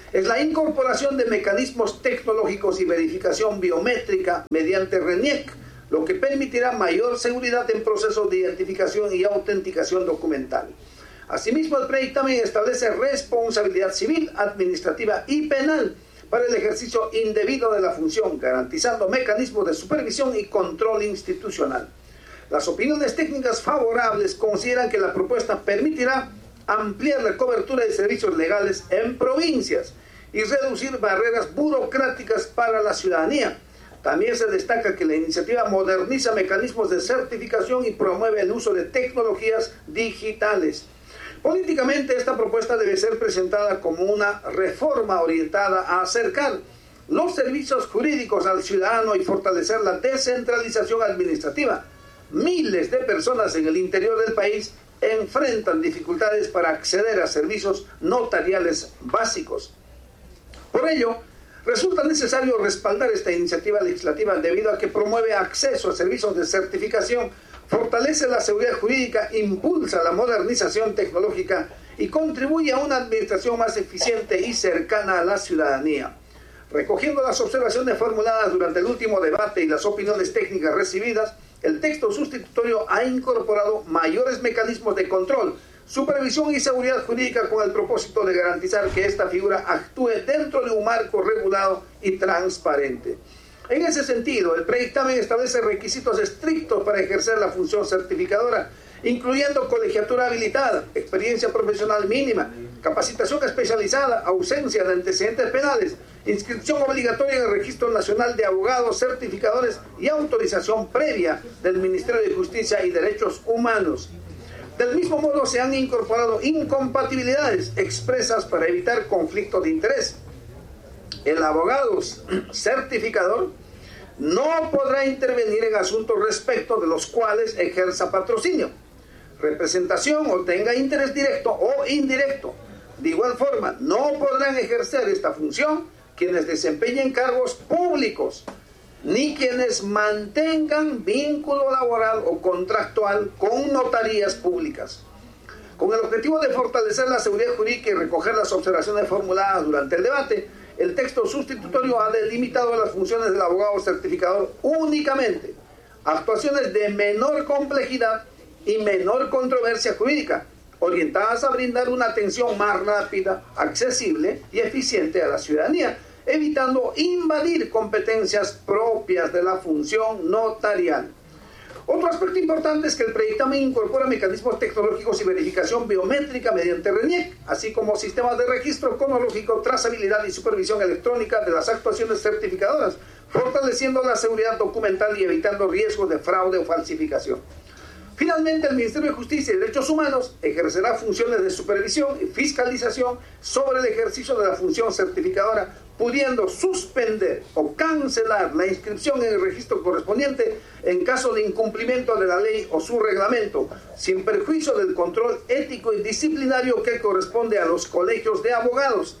es la incorporación de mecanismos tecnológicos y verificación biométrica mediante RENIEC, lo que permitirá mayor seguridad en procesos de identificación y autenticación documental. Asimismo, el predictamen establece responsabilidad civil, administrativa y penal para el ejercicio indebido de la función, garantizando mecanismos de supervisión y control institucional. Las opiniones técnicas favorables consideran que la propuesta permitirá ampliar la cobertura de servicios legales en provincias y reducir barreras burocráticas para la ciudadanía. También se destaca que la iniciativa moderniza mecanismos de certificación y promueve el uso de tecnologías digitales. Políticamente, esta propuesta debe ser presentada como una reforma orientada a acercar los servicios jurídicos al ciudadano y fortalecer la descentralización administrativa. Miles de personas en el interior del país enfrentan dificultades para acceder a servicios notariales básicos. Por ello, resulta necesario respaldar esta iniciativa legislativa debido a que promueve acceso a servicios de certificación, fortalece la seguridad jurídica, impulsa la modernización tecnológica y contribuye a una administración más eficiente y cercana a la ciudadanía. Recogiendo las observaciones formuladas durante el último debate y las opiniones técnicas recibidas, el texto sustitutorio ha incorporado mayores mecanismos de control, supervisión y seguridad jurídica con el propósito de garantizar que esta figura actúe dentro de un marco regulado y transparente. En ese sentido, el predictamen establece requisitos estrictos para ejercer la función certificadora, incluyendo colegiatura habilitada, experiencia profesional mínima, capacitación especializada, ausencia de antecedentes penales, inscripción obligatoria en el Registro Nacional de Abogados Certificadores y autorización previa del Ministerio de Justicia y Derechos Humanos. Del mismo modo, se han incorporado incompatibilidades expresas para evitar conflictos de interés. El abogado certificador no podrá intervenir en asuntos respecto de los cuales ejerza patrocinio, representación o tenga interés directo o indirecto. De igual forma, no podrán ejercer esta función quienes desempeñen cargos públicos, ni quienes mantengan vínculo laboral o contractual con notarías públicas. Con el objetivo de fortalecer la seguridad jurídica y recoger las observaciones formuladas durante el debate, el texto sustitutorio ha delimitado las funciones del abogado certificador únicamente a actuaciones de menor complejidad y menor controversia jurídica, orientadas a brindar una atención más rápida, accesible y eficiente a la ciudadanía, evitando invadir competencias propias de la función notarial. Otro aspecto importante es que el predictamen incorpora mecanismos tecnológicos y verificación biométrica mediante RENIEC, así como sistemas de registro cronológico, trazabilidad y supervisión electrónica de las actuaciones certificadoras, fortaleciendo la seguridad documental y evitando riesgos de fraude o falsificación. Finalmente, el Ministerio de Justicia y Derechos Humanos ejercerá funciones de supervisión y fiscalización sobre el ejercicio de la función certificadora, pudiendo suspender o cancelar la inscripción en el registro correspondiente en caso de incumplimiento de la ley o su reglamento, sin perjuicio del control ético y disciplinario que corresponde a los colegios de abogados.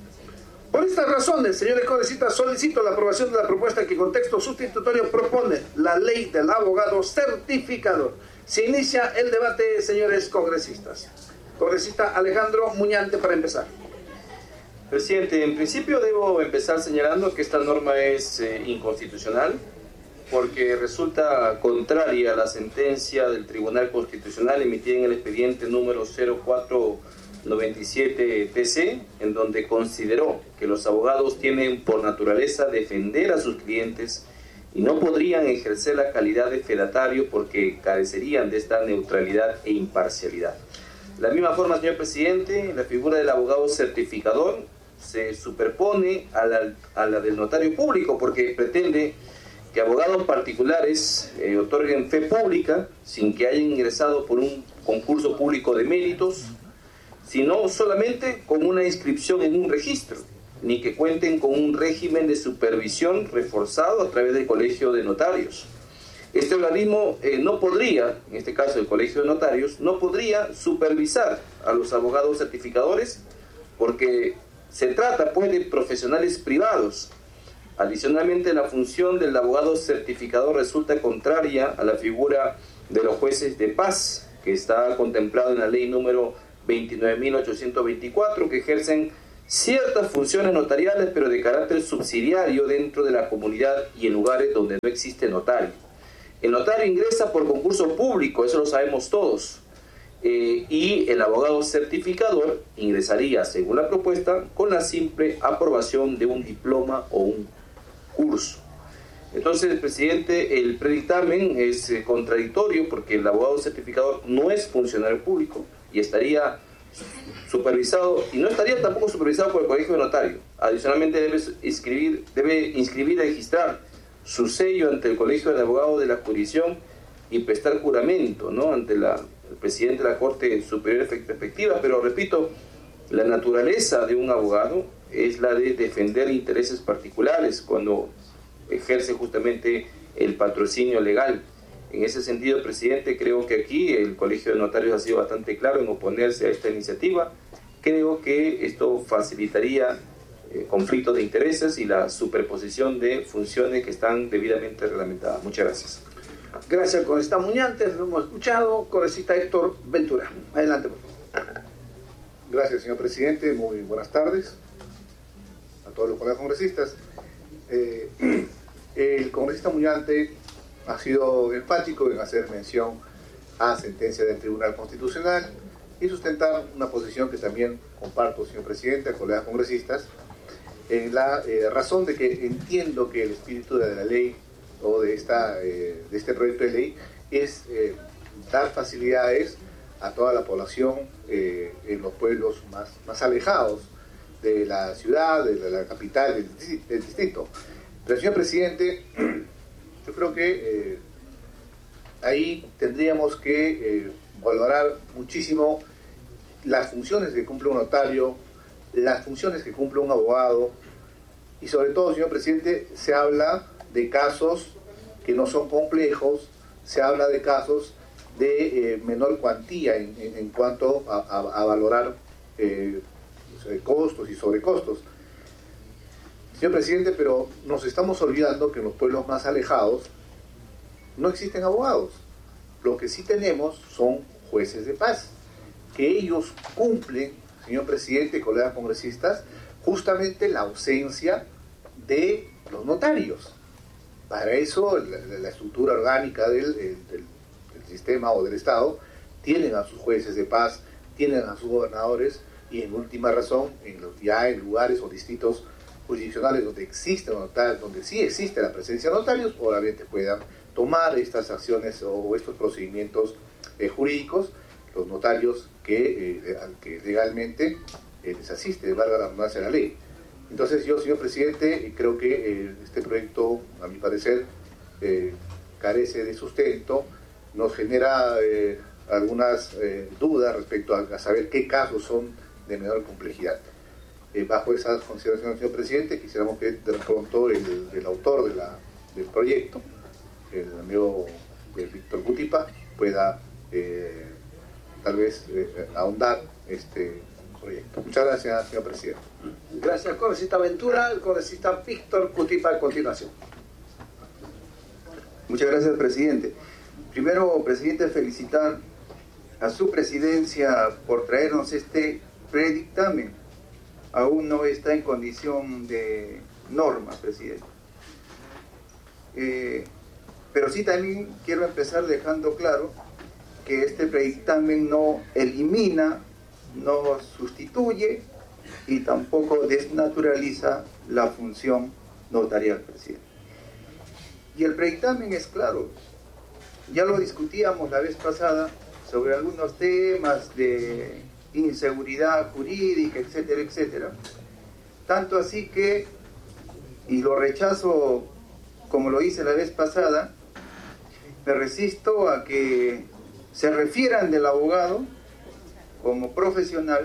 Por estas razones, señores congresistas, solicito la aprobación de la propuesta que con texto sustitutorio propone la ley del abogado certificador. Se inicia el debate, señores congresistas. Congresista Alejandro Muñante, para empezar. Presidente, en principio debo empezar señalando que esta norma es eh, inconstitucional porque resulta contraria a la sentencia del Tribunal Constitucional emitida en el expediente número cero cuatro noventa y siete T C, en donde consideró que los abogados tienen por naturaleza defender a sus clientes y no podrían ejercer la calidad de fedatario porque carecerían de esta neutralidad e imparcialidad. De la misma forma, señor presidente, la figura del abogado certificador se superpone a la, a la del notario público porque pretende que abogados particulares eh, otorguen fe pública sin que hayan ingresado por un concurso público de méritos, sino solamente con una inscripción en un registro, ni que cuenten con un régimen de supervisión reforzado a través del Colegio de Notarios. Este organismo eh, no podría, en este caso el Colegio de Notarios, no podría supervisar a los abogados certificadores porque se trata pues de profesionales privados. Adicionalmente, la función del abogado certificador resulta contraria a la figura de los jueces de paz, que está contemplado en la ley número veintinueve mil ochocientos veinticuatro, que ejercen ciertas funciones notariales, pero de carácter subsidiario dentro de la comunidad y en lugares donde no existe notario. El notario ingresa por concurso público, eso lo sabemos todos, eh, y el abogado certificador ingresaría, según la propuesta, con la simple aprobación de un diploma o un curso. Entonces, presidente, el predictamen es eh, contradictorio porque el abogado certificador no es funcionario público y estaría supervisado, y no estaría tampoco supervisado por el Colegio de Notarios. Adicionalmente debe inscribir, debe inscribir y registrar su sello ante el Colegio de Abogados de la jurisdicción y prestar juramento, ¿no?, ante la, el presidente de la Corte Superior respectiva. Pero repito, la naturaleza de un abogado es la de defender intereses particulares cuando ejerce justamente el patrocinio legal. En ese sentido, presidente, creo que aquí el Colegio de Notarios ha sido bastante claro en oponerse a esta iniciativa. Creo que esto facilitaría eh, conflictos de intereses y la superposición de funciones que están debidamente reglamentadas. Muchas gracias. Gracias, congresista Muñantes. Lo hemos escuchado. Congresista Héctor Ventura. Adelante, por favor. Gracias, señor presidente. Muy buenas tardes a todos los colegas congresistas. Eh, el congresista Muñante ha sido enfático en hacer mención a sentencia del Tribunal Constitucional y sustentar una posición que también comparto, señor presidente, colegas congresistas, en la eh, razón de que entiendo que el espíritu de la ley o de, esta, eh, de este proyecto de ley es eh, dar facilidades a toda la población eh, en los pueblos más, más alejados de la ciudad, de la capital, del, del distrito. Pero, señor presidente, yo creo que eh, ahí tendríamos que eh, valorar muchísimo las funciones que cumple un notario, las funciones que cumple un abogado, y sobre todo, señor presidente, se habla de casos que no son complejos, se habla de casos de eh, menor cuantía en, en, en cuanto a, a, a valorar eh, costos y sobrecostos. Señor presidente, pero nos estamos olvidando que en los pueblos más alejados no existen abogados. Lo que sí tenemos son jueces de paz, que ellos cumplen, señor presidente, colegas congresistas, justamente la ausencia de los notarios. Para eso la, la estructura orgánica del, del, del sistema o del Estado tienen a sus jueces de paz, tienen a sus gobernadores y en última razón, en los, ya en lugares o distritos jurisdiccionales donde existe notarios, donde sí existe la presencia de notarios, obviamente puedan tomar estas acciones o estos procedimientos eh, jurídicos, los notarios que, eh, que legalmente eh, les asiste, valga la redundancia de la ley. Entonces yo, señor presidente, creo que eh, este proyecto, a mi parecer, eh, carece de sustento, nos genera eh, algunas eh, dudas respecto a, a saber qué casos son de menor complejidad. Eh, bajo esas consideraciones, señor presidente, quisiéramos que de pronto el, el autor de la, del proyecto, el amigo eh, Víctor Cutipa, pueda eh, tal vez eh, ahondar este proyecto. Muchas gracias, señor presidente. Gracias, congresista Ventura. El congresista Víctor Cutipa a continuación. Muchas gracias, presidente. Primero, presidente, felicitar a su presidencia por traernos este predictamen. Aún no está en condición de norma, presidente. Eh, pero sí también quiero empezar dejando claro que este predictamen no elimina, no sustituye y tampoco desnaturaliza la función notarial, presidente. Y el predictamen es claro. Ya lo discutíamos la vez pasada sobre algunos temas de inseguridad jurídica, etcétera, etcétera. Tanto así que, y lo rechazo como lo hice la vez pasada, me resisto a que se refieran del abogado como profesional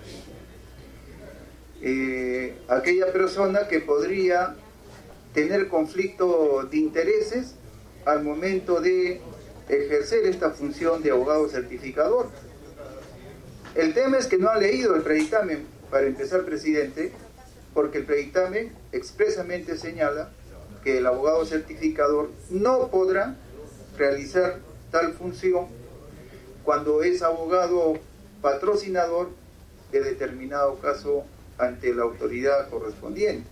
eh, aquella persona que podría tener conflicto de intereses al momento de ejercer esta función de abogado certificador. El tema es que no han leído el predictamen, para empezar, presidente, porque el predictamen expresamente señala que el abogado certificador no podrá realizar tal función cuando es abogado patrocinador de determinado caso ante la autoridad correspondiente.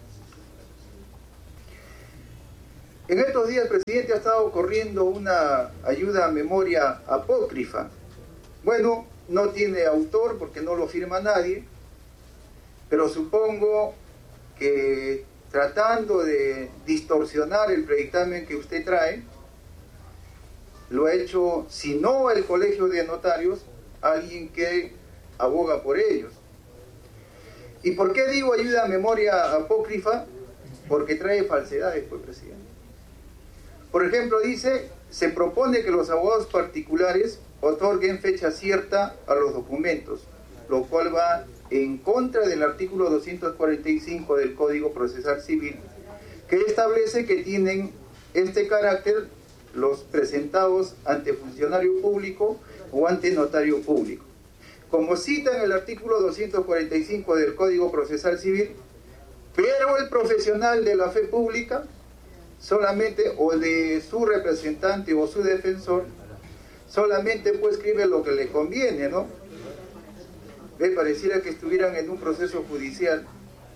En estos días, presidente, ha estado corriendo una ayuda a memoria apócrifa. Bueno, no tiene autor porque no lo firma nadie, pero supongo que tratando de distorsionar el predictamen que usted trae, lo ha hecho, si no el Colegio de Notarios, alguien que aboga por ellos. ¿Y por qué digo ayuda a memoria apócrifa? Porque trae falsedades, pues, presidente. Por ejemplo, dice, se propone que los abogados particulares otorguen fecha cierta a los documentos, lo cual va en contra del artículo doscientos cuarenta y cinco del Código Procesal Civil, que establece que tienen este carácter los presentados ante funcionario público o ante notario público. Como cita en el artículo doscientos cuarenta y cinco del Código Procesal Civil, pero el profesional de la fe pública solamente, o de su representante o su defensor, solamente pues escribe lo que le conviene, ¿no? Me pareciera que estuvieran en un proceso judicial,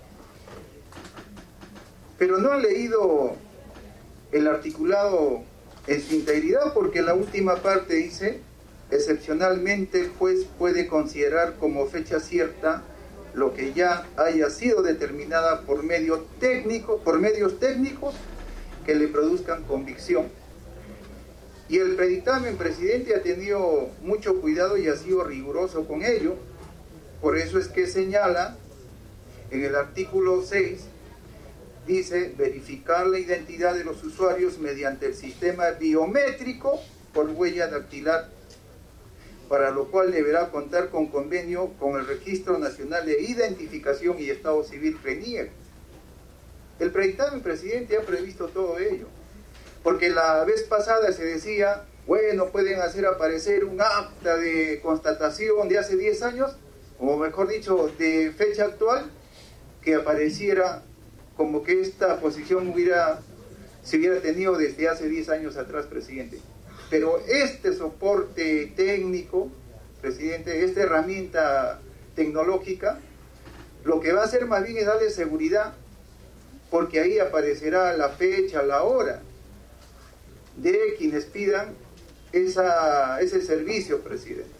pero no han leído el articulado en su integridad, porque la última parte dice, excepcionalmente el juez puede considerar como fecha cierta lo que ya haya sido determinada por medio técnico, por medios técnicos que le produzcan convicción. Y el predictamen, presidente, ha tenido mucho cuidado y ha sido riguroso con ello. Por eso es que señala en el artículo seis, dice, verificar la identidad de los usuarios mediante el sistema biométrico por huella dactilar, para lo cual deberá contar con convenio con el Registro Nacional de Identificación y Estado Civil, RENIEC. El predictamen, presidente, ha previsto todo ello, porque la vez pasada se decía, bueno, pueden hacer aparecer un acta de constatación de hace diez años, o mejor dicho, de fecha actual, que apareciera como que esta posición hubiera, se hubiera tenido desde hace diez años atrás, presidente. Pero este soporte técnico, presidente, esta herramienta tecnológica, lo que va a hacer más bien es darle seguridad, porque ahí aparecerá la fecha, la hora de quienes pidan esa, ese servicio, presidente.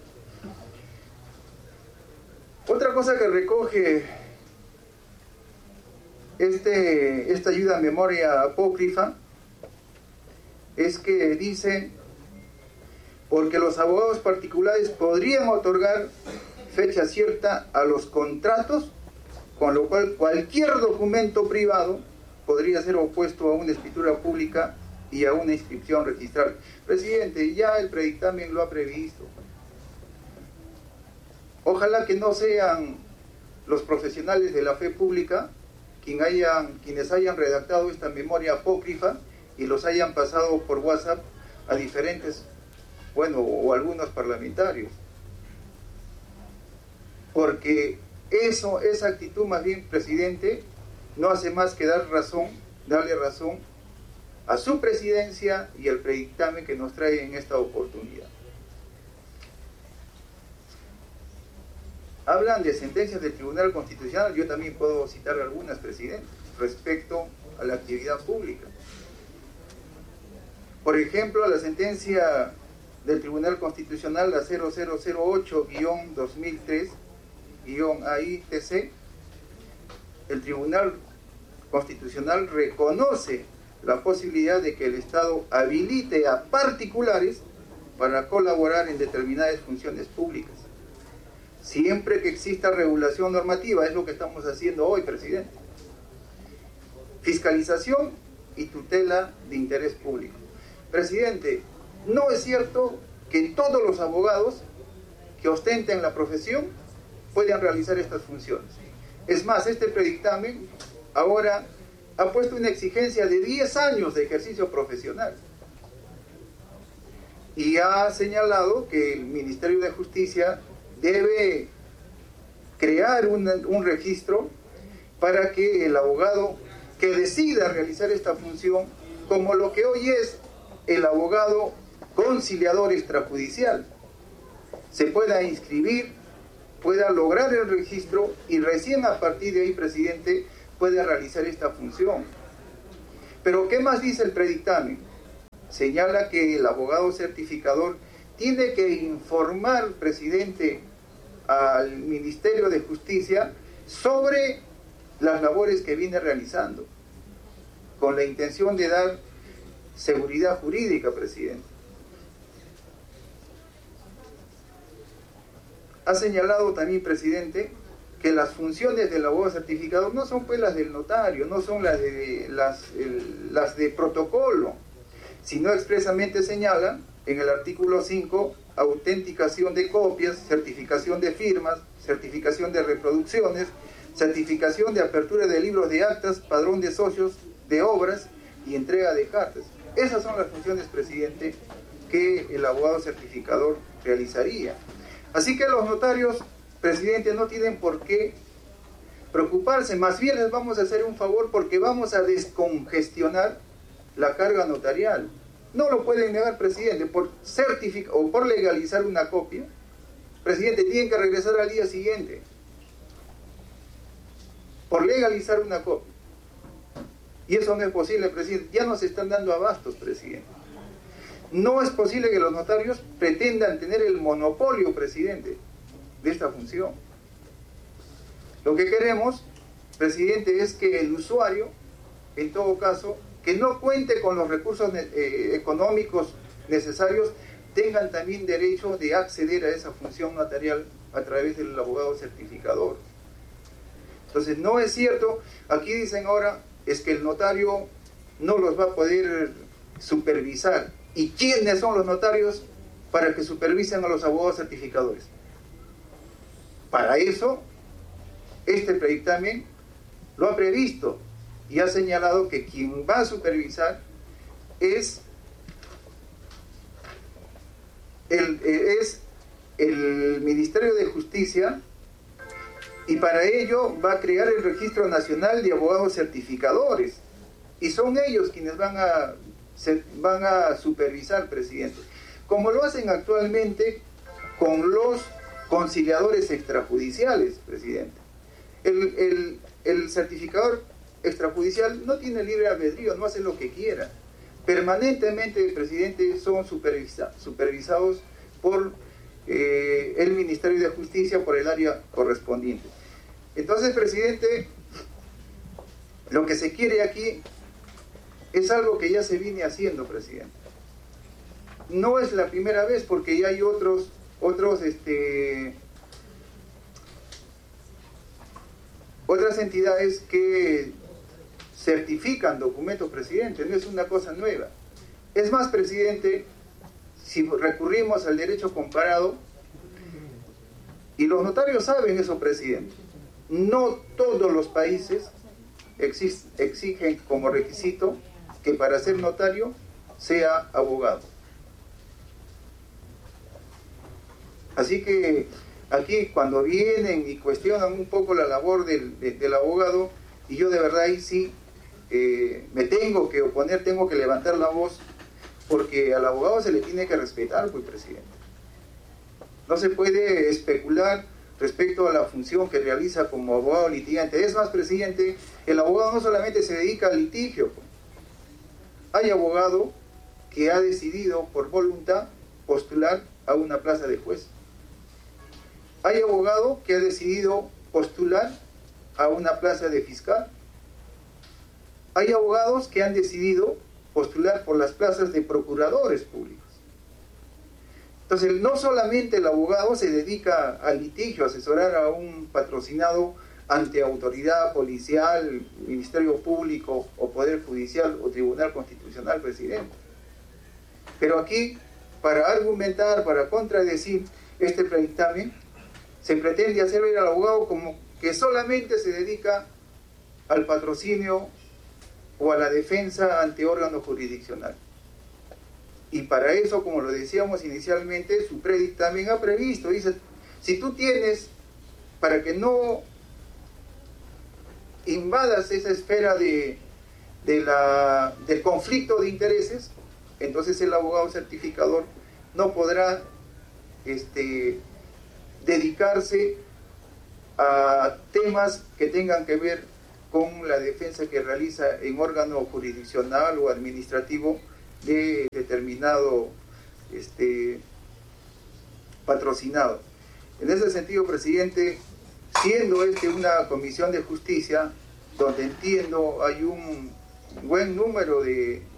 Otra cosa que recoge este, esta ayuda a memoria apócrifa es que dice, porque los abogados particulares podrían otorgar fecha cierta a los contratos, con lo cual cualquier documento privado podría ser opuesto a una escritura pública y a una inscripción registral. Presidente, ya el predictamen lo ha previsto. Ojalá que no sean los profesionales de la fe pública quien hayan, quienes hayan redactado esta memoria apócrifa y los hayan pasado por WhatsApp a diferentes, bueno, o algunos parlamentarios. Porque eso, esa actitud más bien, presidente, no hace más que dar razón, darle razón a su presidencia y al predictamen que nos trae en esta oportunidad. Hablan de sentencias del Tribunal Constitucional, yo también puedo citar algunas, presidente, respecto a la actividad pública. Por ejemplo, la sentencia del Tribunal Constitucional, la cero cero cero ocho guión dos mil tres guión A I T C, el Tribunal Constitucional reconoce la posibilidad de que el Estado habilite a particulares para colaborar en determinadas funciones públicas, siempre que exista regulación normativa. Es lo que estamos haciendo hoy, presidente. Fiscalización y tutela de interés público. Presidente, no es cierto que todos los abogados que ostenten la profesión puedan realizar estas funciones. Es más, este predictamen ahora ha puesto una exigencia de diez años de ejercicio profesional y ha señalado que el Ministerio de Justicia debe crear un, un registro para que el abogado que decida realizar esta función, como lo que hoy es el abogado conciliador extrajudicial, se pueda inscribir pueda lograr el registro y recién a partir de ahí, presidente, puede realizar esta función. Pero ¿qué más dice el predictamen? Señala que el abogado certificador tiene que informar, presidente, al Ministerio de Justicia sobre las labores que viene realizando, con la intención de dar seguridad jurídica, presidente. Ha señalado también, presidente, que las funciones del abogado certificador no son pues las del notario, no son las de, las, el, las de protocolo, sino expresamente señala en el artículo cinco, autenticación de copias, certificación de firmas, certificación de reproducciones, certificación de apertura de libros de actas, padrón de socios, de obras y entrega de cartas. Esas son las funciones, presidente, que el abogado certificador realizaría. Así que los notarios, presidente, no tienen por qué preocuparse, más bien les vamos a hacer un favor porque vamos a descongestionar la carga notarial. No lo pueden negar, presidente, por certificar o por legalizar una copia, presidente, tienen que regresar al día siguiente. Por legalizar una copia. Y eso no es posible, presidente. Ya nos están dando abastos, presidente. No es posible que los notarios pretendan tener el monopolio, presidente, de esta función. Lo que queremos, presidente, es que el usuario, en todo caso, que no cuente con los recursos eh, económicos necesarios, tengan también derecho de acceder a esa función notarial a través del abogado certificador. Entonces, no es cierto, aquí dicen ahora, es que el notario no los va a poder supervisar. ¿Y quiénes son los notarios para que supervisen a los abogados certificadores? Para eso, este predictamen lo ha previsto y ha señalado que quien va a supervisar es el, es el Ministerio de Justicia, y para ello va a crear el Registro Nacional de Abogados Certificadores, y son ellos quienes van a, se, van a supervisar, presidente, como lo hacen actualmente con los conciliadores extrajudiciales, presidente. El, el, el certificador extrajudicial no tiene libre albedrío, no hace lo que quiera. Permanentemente, presidente, son supervisa, supervisados por eh, el Ministerio de Justicia, por el área correspondiente. Entonces, presidente, lo que se quiere aquí es algo que ya se viene haciendo, presidente. No es la primera vez, porque ya hay otros, otros, este, otras entidades que certifican documentos, presidente. No es una cosa nueva. Es más, presidente, si recurrimos al derecho comparado, y los notarios saben eso, presidente, no todos los países exigen como requisito que para ser notario sea abogado. Así que aquí cuando vienen y cuestionan un poco la labor del, de, del abogado, y yo de verdad ahí sí eh, me tengo que oponer, tengo que levantar la voz, porque al abogado se le tiene que respetar, pues, presidente. No se puede especular respecto a la función que realiza como abogado litigante. Es más, presidente, el abogado no solamente se dedica al litigio, pues. Hay abogado que ha decidido por voluntad postular a una plaza de juez. Hay abogado que ha decidido postular a una plaza de fiscal. Hay abogados que han decidido postular por las plazas de procuradores públicos. Entonces, no solamente el abogado se dedica al litigio, a asesorar a un patrocinado ante autoridad policial, Ministerio Público o Poder Judicial o Tribunal Constitucional, presidente. Pero aquí, para argumentar, para contradecir este predictamen, se pretende hacer ver al abogado como que solamente se dedica al patrocinio o a la defensa ante órgano jurisdiccional. Y para eso, como lo decíamos inicialmente, su predictamen ha previsto, dice, si tú tienes, para que no invadas esa esfera de, de la, del conflicto de intereses, entonces el abogado certificador no podrá este, dedicarse a temas que tengan que ver con la defensa que realiza en órgano jurisdiccional o administrativo de determinado este, patrocinado. En ese sentido, presidente, siendo este una comisión de justicia, donde entiendo hay un buen número de